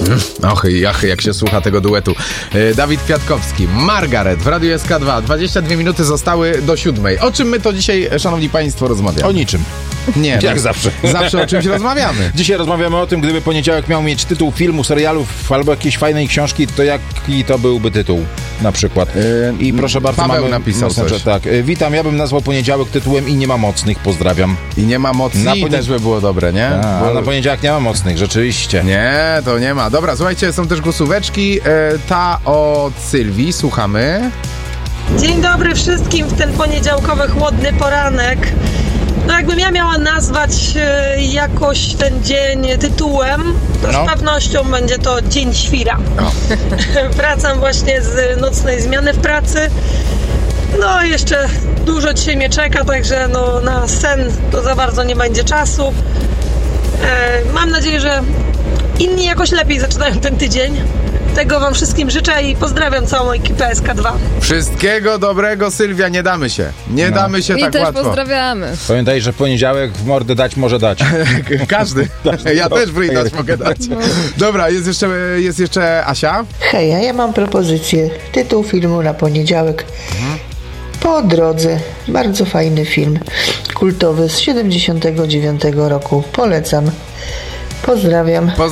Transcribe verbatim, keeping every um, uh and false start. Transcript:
Och, jach, jak się słucha tego duetu. Dawid Kwiatkowski, Margaret w Radiu S K dwa. dwadzieścia dwie minuty zostały do siódmej. O czym my to dzisiaj, szanowni państwo, rozmawiamy? O niczym. Nie. Jak tak, zawsze. Zawsze o czymś rozmawiamy. Dzisiaj rozmawiamy o tym, gdyby poniedziałek miał mieć tytuł filmu, serialu albo jakiejś fajnej książki, to jaki to byłby tytuł na przykład? Yy, I proszę bardzo, Paweł mamy napisał messenger, coś. tak. Yy, witam, ja bym nazwał poniedziałek tytułem I nie ma mocnych, pozdrawiam. I nie ma mocni, Na ponie- też by było dobre, nie? A, Bo... a na poniedziałek nie ma mocnych, rzeczywiście. Nie, to nie ma. Dobra, słuchajcie, są też głosóweczki. E, ta od Sylwii, słuchamy. Dzień dobry wszystkim w ten poniedziałkowy chłodny poranek. No jakbym ja miała nazwać e, jakoś ten dzień tytułem, to No. z pewnością będzie to Dzień Świra. Wracam właśnie z nocnej zmiany w pracy. No jeszcze dużo dzisiaj mnie czeka, także no, na sen to za bardzo nie będzie czasu. E, mam nadzieję, że inni jakoś lepiej zaczynają ten tydzień. Tego wam wszystkim życzę i pozdrawiam całą ekipę S K dwa. Wszystkiego dobrego, Sylwia, nie damy się. Nie No. damy się I tak też łatwo. pozdrawiamy. Pamiętaj, że w poniedziałek w mordę dać może dać. Każdy. Ja też w ryj dać mogę dać. Dobra, jest jeszcze, jest jeszcze Asia. Hej, a ja mam propozycję. Tytuł filmu na poniedziałek. Po drodze. Bardzo fajny film. Kultowy z siedemdziesiątego dziewiątego roku. Polecam. Pozdrawiam.